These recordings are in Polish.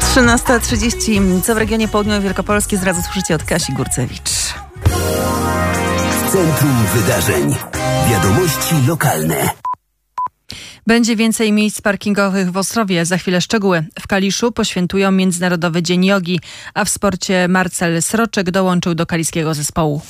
13:30. Co w regionie południowym Wielkopolski zrazu słyszycie od Kasi Górcewicz. Centrum wydarzeń. Wiadomości lokalne. Będzie więcej miejsc parkingowych w Ostrowie. Za chwilę szczegóły. W Kaliszu poświętują Międzynarodowy Dzień Jogi, a w sporcie Marcel Sroczek dołączył do kaliskiego zespołu.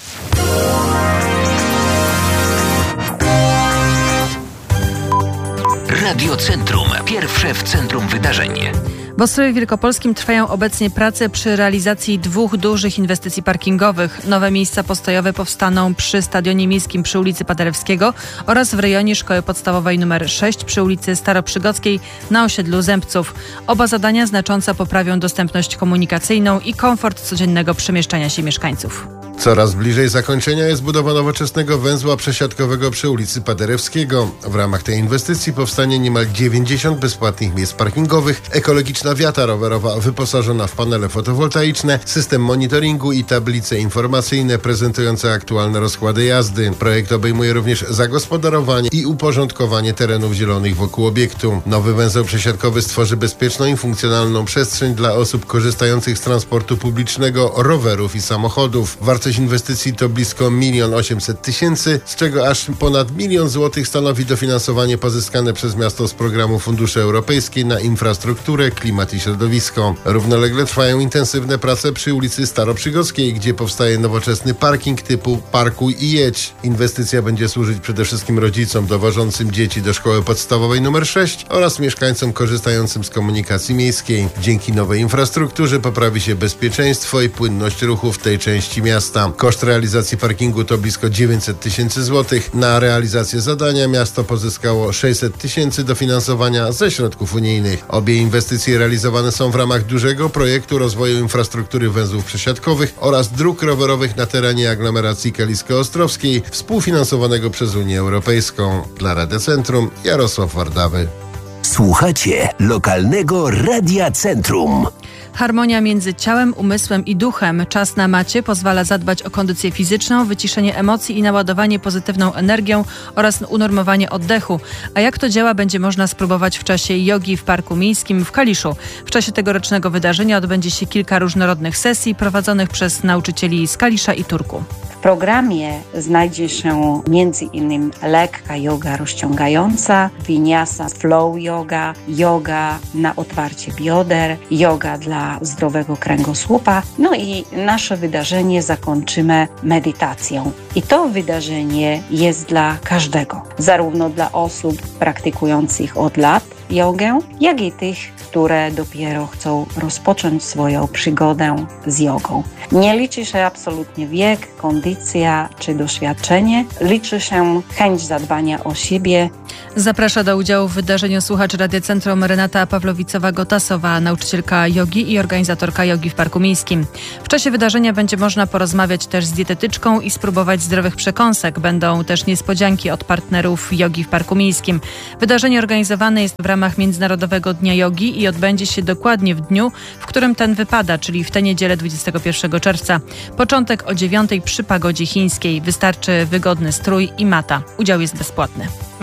Radio Centrum. Pierwsze w centrum wydarzeń. W Ostrowie Wielkopolskim trwają obecnie prace przy realizacji 2 dużych inwestycji parkingowych. Nowe miejsca postojowe powstaną przy Stadionie Miejskim przy ulicy Paderewskiego oraz w rejonie Szkoły Podstawowej nr 6 przy ulicy Staroprzygodzkiej na osiedlu Zębców. Oba zadania znacząco poprawią dostępność komunikacyjną i komfort codziennego przemieszczania się mieszkańców. Coraz bliżej zakończenia jest budowa nowoczesnego węzła przesiadkowego przy ulicy Paderewskiego. W ramach tej inwestycji powstanie niemal 90 bezpłatnych miejsc parkingowych, ekologiczna wiata rowerowa wyposażona w panele fotowoltaiczne, system monitoringu i tablice informacyjne prezentujące aktualne rozkłady jazdy. Projekt obejmuje również zagospodarowanie i uporządkowanie terenów zielonych wokół obiektu. Nowy węzeł przesiadkowy stworzy bezpieczną i funkcjonalną przestrzeń dla osób korzystających z transportu publicznego, rowerów i samochodów. Wartość inwestycji to blisko 1 800 000, z czego aż ponad 1 000 000 złotych stanowi dofinansowanie pozyskane przez miasto z programu Funduszy Europejskiej na infrastrukturę, klimat i środowisko. Równolegle trwają intensywne prace przy ulicy Staroprzygodzkiej, gdzie powstaje nowoczesny parking typu Parkuj i jedź. Inwestycja będzie służyć przede wszystkim rodzicom dowożącym dzieci do szkoły podstawowej nr 6 oraz mieszkańcom korzystającym z komunikacji miejskiej. Dzięki nowej infrastrukturze poprawi się bezpieczeństwo i płynność ruchu w tej części miasta. Koszt realizacji parkingu to blisko 900 000 złotych. Na realizację zadania miasto pozyskało 600 000 dofinansowania ze środków unijnych. Obie inwestycje realizowane są w ramach dużego projektu rozwoju infrastruktury węzłów przesiadkowych oraz dróg rowerowych na terenie aglomeracji kalisko-ostrowskiej, współfinansowanego przez Unię Europejską. Dla Radia Centrum Jarosław Wardawy. Słuchacie lokalnego Radia Centrum. Harmonia między ciałem, umysłem i duchem. Czas na macie pozwala zadbać o kondycję fizyczną, wyciszenie emocji i naładowanie pozytywną energią oraz unormowanie oddechu. A jak to działa, będzie można spróbować w czasie jogi w Parku Miejskim w Kaliszu. W czasie tegorocznego wydarzenia odbędzie się kilka różnorodnych sesji prowadzonych przez nauczycieli z Kalisza i Turku. W programie znajdzie się m.in. lekka joga rozciągająca, vinyasa, flow yoga, yoga na otwarcie bioder, yoga dla zdrowego kręgosłupa. No i nasze wydarzenie zakończymy medytacją. I to wydarzenie jest dla każdego, zarówno dla osób praktykujących od lat jogę, jak i tych, które dopiero chcą rozpocząć swoją przygodę z jogą. Nie liczy się absolutnie wiek, kondycja czy doświadczenie. Liczy się chęć zadbania o siebie. Zaprasza do udziału w wydarzeniu słuchacz Radia Centrum Renata Pawlowicowa-Gotasowa, nauczycielka jogi i organizatorka jogi w Parku Miejskim. W czasie wydarzenia będzie można porozmawiać też z dietetyczką i spróbować zdrowych przekąsek. Będą też niespodzianki od partnerów jogi w Parku Miejskim. Wydarzenie organizowane jest w ramach Międzynarodowego Dnia Jogi i odbędzie się dokładnie w dniu, w którym ten wypada, czyli w tę niedzielę 21 czerwca. Początek o 9:00 przy pagodzie chińskiej. Wystarczy wygodny strój i mata. Udział jest bezpłatny.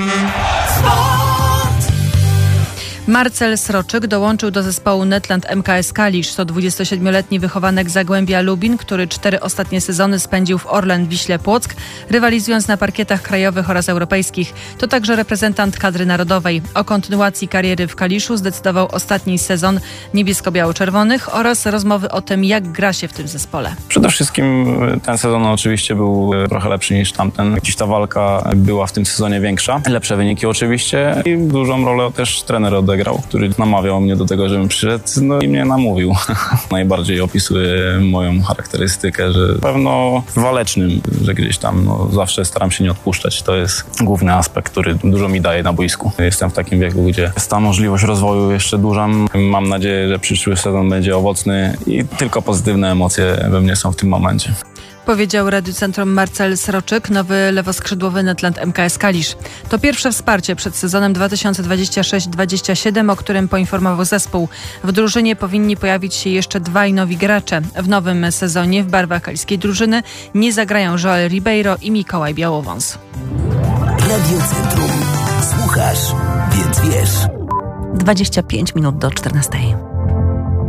Marcel Sroczek dołączył do zespołu Netland MKS Kalisz. To 27-letni wychowanek Zagłębia Lubin, który 4 ostatnie sezony spędził w Orlen Wiśle Płock, rywalizując na parkietach krajowych oraz europejskich. To także reprezentant kadry narodowej. O kontynuacji kariery w Kaliszu zdecydował ostatni sezon niebiesko-biało-czerwonych oraz rozmowy o tym, jak gra się w tym zespole. Przede wszystkim ten sezon oczywiście był trochę lepszy niż tamten. Gdzieś ta walka była w tym sezonie większa. Lepsze wyniki oczywiście i dużą rolę też trener odegrał, który namawiał mnie do tego, żebym przyszedł, no i mnie namówił. Najbardziej opisuje moją charakterystykę, że pewno walecznym, że gdzieś tam zawsze staram się nie odpuszczać. To jest główny aspekt, który dużo mi daje na boisku. Jestem w takim wieku, gdzie jest ta możliwość rozwoju jeszcze duża. Mam nadzieję, że przyszły sezon będzie owocny i tylko pozytywne emocje we mnie są w tym momencie. Powiedział Radiu Centrum Marcel Sroczek, nowy lewoskrzydłowy Netland MKS Kalisz. To pierwsze wsparcie przed sezonem 2026-27, o którym poinformował zespół. W drużynie powinni pojawić się jeszcze 2 nowi gracze. W nowym sezonie w barwach kaliskiej drużyny nie zagrają Joel Ribeiro i Mikołaj Białowąs. Radio Centrum. Słuchasz, więc wiesz. 25 minut do 14.